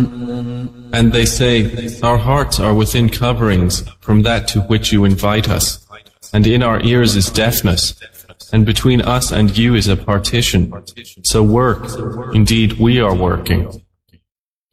And they say, our hearts are within coverings from that to which you invite us, and in our ears is deafness, and between us and you is a partition. So work, indeed we are working.